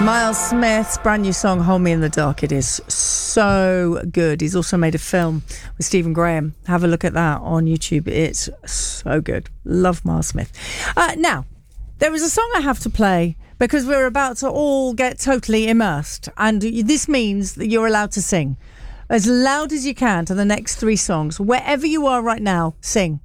Miles Smith's brand new song, Hold Me in the Dark. It is so good. He's also made a film with Stephen Graham. Have a look at that on YouTube. It's so good. Love Miles Smith. Now, there is a song I have to play because we're about to all get totally immersed. And this means that you're allowed to sing as loud as you can to the next three songs. Wherever you are right now, sing.